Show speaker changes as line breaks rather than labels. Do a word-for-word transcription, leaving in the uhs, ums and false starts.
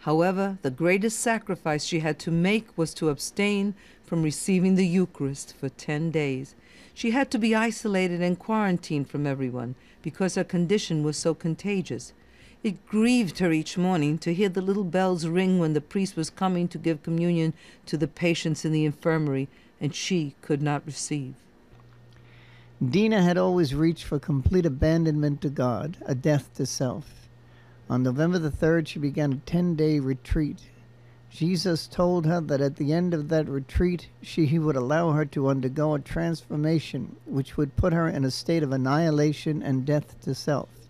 However, the greatest sacrifice she had to make was to abstain from receiving the Eucharist for ten days. She had to be isolated and quarantined from everyone because her condition was so contagious. It grieved her each morning to hear the little bells ring when the priest was coming to give communion to the patients in the infirmary, and she could not receive.
Dina had always reached for complete abandonment to God, a death to self. On November the third, she began a ten-day retreat. Jesus told her that at the end of that retreat, she, he would allow her to undergo a transformation which would put her in a state of annihilation and death to self.